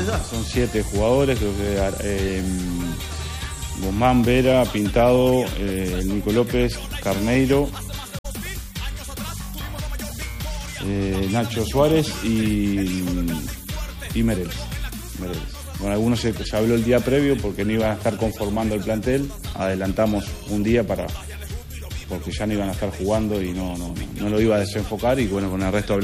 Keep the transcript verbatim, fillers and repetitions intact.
Son siete jugadores, creo que eh, Guzmán, Vera, Pintado, eh, Nico López, Carneiro, eh, Nacho Suárez y, y Mereles. Mereles. Bueno, algunos se, se habló el día previo porque no iban a estar conformando el plantel, adelantamos un día para porque ya no iban a estar jugando y no, no, no lo iba a desenfocar y bueno, con el resto hablamos.